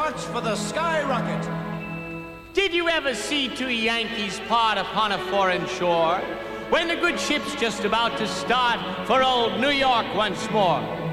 watch for the skyrocket. Did you ever see two Yankees part upon a foreign shore, when the good ship's just about to start for old New York once more?